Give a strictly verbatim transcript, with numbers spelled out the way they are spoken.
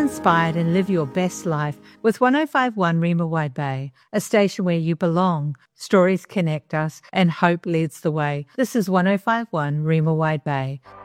inspired and live your best life with one oh five point one Rima Wide Bay, a station where you belong. Stories connect us and hope leads the way. This is one oh five point one Rima Wide Bay.